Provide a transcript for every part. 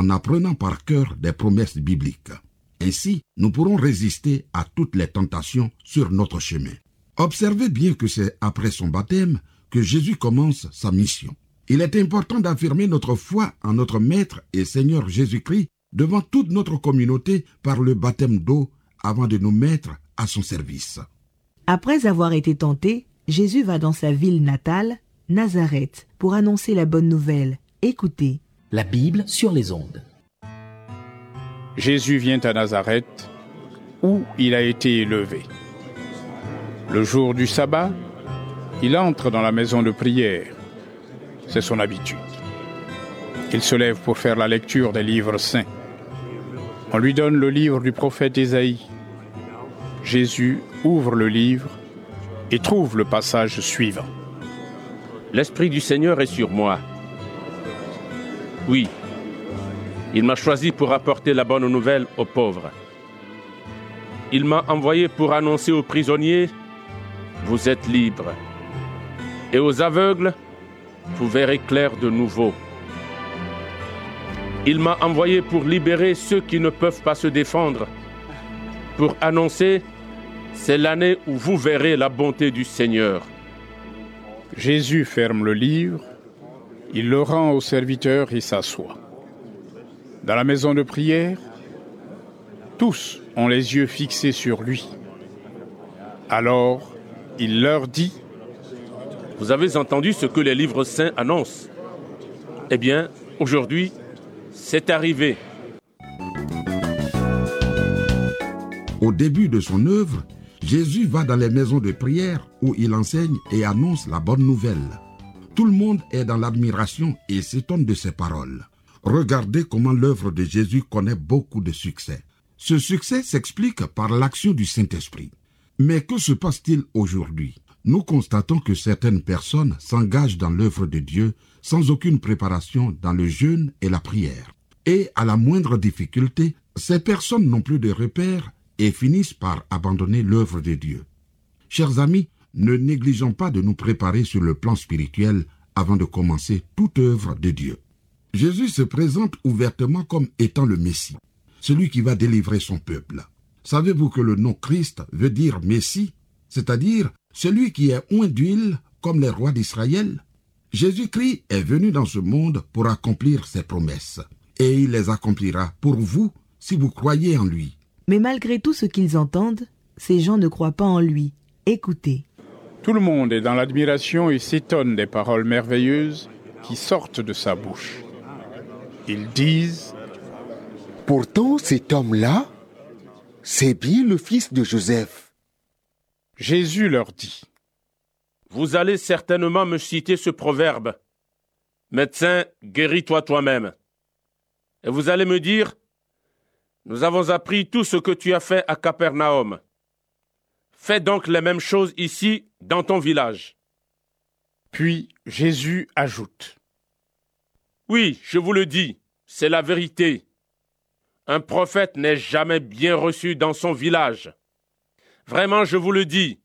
en apprenant par cœur des promesses bibliques. Ainsi, nous pourrons résister à toutes les tentations sur notre chemin. Observez bien que c'est après son baptême que Jésus commence sa mission. Il est important d'affirmer notre foi en notre Maître et Seigneur Jésus-Christ devant toute notre communauté par le baptême d'eau avant de nous mettre à son service. Après avoir été tenté, Jésus va dans sa ville natale, Nazareth, pour annoncer la bonne nouvelle. Écoutez. La Bible sur les ondes. Jésus vient à Nazareth, où il a été élevé. Le jour du sabbat, il entre dans la maison de prière. C'est son habitude. Il se lève pour faire la lecture des livres saints. On lui donne le livre du prophète Ésaïe. Jésus ouvre le livre et trouve le passage suivant. L'Esprit du Seigneur est sur moi. Oui, il m'a choisi pour apporter la bonne nouvelle aux pauvres. Il m'a envoyé pour annoncer aux prisonniers, vous êtes libres. Et aux aveugles, vous verrez clair de nouveau. Il m'a envoyé pour libérer ceux qui ne peuvent pas se défendre, pour annoncer, c'est l'année où vous verrez la bonté du Seigneur. Jésus ferme le livre, il le rend au serviteur et s'assoit. Dans la maison de prière, tous ont les yeux fixés sur lui. Alors, il leur dit, « Vous avez entendu ce que les livres saints annoncent. Eh bien, aujourd'hui, c'est arrivé. » Au début de son œuvre, Jésus va dans les maisons de prière où il enseigne et annonce la bonne nouvelle. Tout le monde est dans l'admiration et s'étonne de ses paroles. Regardez comment l'œuvre de Jésus connaît beaucoup de succès. Ce succès s'explique par l'action du Saint-Esprit. Mais que se passe-t-il aujourd'hui? Nous constatons que certaines personnes s'engagent dans l'œuvre de Dieu sans aucune préparation dans le jeûne et la prière. Et à la moindre difficulté, ces personnes n'ont plus de repères et finissent par abandonner l'œuvre de Dieu. Chers amis, ne négligeons pas de nous préparer sur le plan spirituel avant de commencer toute œuvre de Dieu. Jésus se présente ouvertement comme étant le Messie, celui qui va délivrer son peuple. Savez-vous que le nom Christ veut dire Messie, c'est-à-dire celui qui est oint d'huile comme les rois d'Israël? Jésus-Christ est venu dans ce monde pour accomplir ses promesses, et il les accomplira pour vous si vous croyez en lui. Mais malgré tout ce qu'ils entendent, ces gens ne croient pas en lui. Écoutez. Tout le monde est dans l'admiration et s'étonne des paroles merveilleuses qui sortent de sa bouche. Ils disent, « Pourtant cet homme-là, c'est bien le fils de Joseph. » Jésus leur dit, « Vous allez certainement me citer ce proverbe, « Médecin, guéris-toi toi-même. » Et vous allez me dire, « Nous avons appris tout ce que tu as fait à Capernaum. Fais donc les mêmes choses ici, dans ton village. » Puis Jésus ajoute, « Oui, je vous le dis, c'est la vérité. Un prophète n'est jamais bien reçu dans son village. Vraiment, je vous le dis.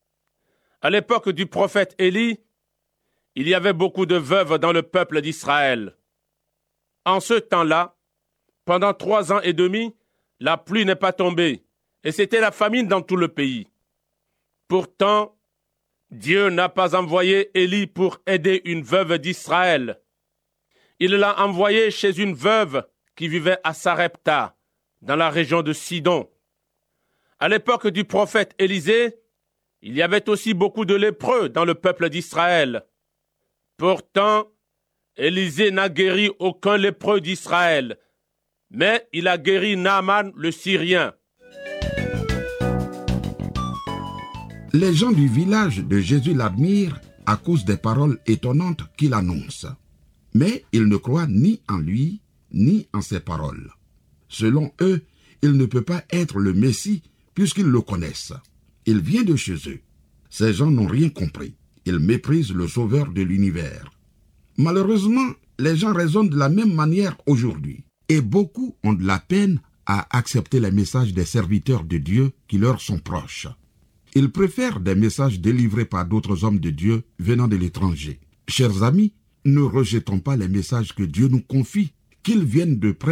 À l'époque du prophète Élie, il y avait beaucoup de veuves dans le peuple d'Israël. En ce temps-là, pendant 3 ans et demi, la pluie n'est pas tombée, et c'était la famine dans tout le pays. Pourtant, Dieu n'a pas envoyé Élie pour aider une veuve d'Israël. Il l'a envoyé chez une veuve qui vivait à Sarepta, dans la région de Sidon. À l'époque du prophète Élisée, il y avait aussi beaucoup de lépreux dans le peuple d'Israël. Pourtant, Élisée n'a guéri aucun lépreux d'Israël, mais il a guéri Naaman le Syrien. Les gens du village de Jésus l'admirent à cause des paroles étonnantes qu'il annonce. Mais ils ne croient ni en lui, ni en ses paroles. Selon eux, il ne peut pas être le Messie puisqu'ils le connaissent. Il vient de chez eux. Ces gens n'ont rien compris. Ils méprisent le Sauveur de l'univers. Malheureusement, les gens raisonnent de la même manière aujourd'hui. Et beaucoup ont de la peine à accepter les messages des serviteurs de Dieu qui leur sont proches. Ils préfèrent des messages délivrés par d'autres hommes de Dieu venant de l'étranger. Chers amis, ne rejetons pas les messages que Dieu nous confie, qu'ils viennent de près